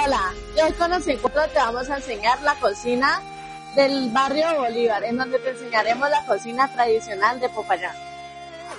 Hola, hoy con los encuentros te vamos a enseñar la cocina del barrio Bolívar, en donde te enseñaremos la cocina tradicional de Popayán.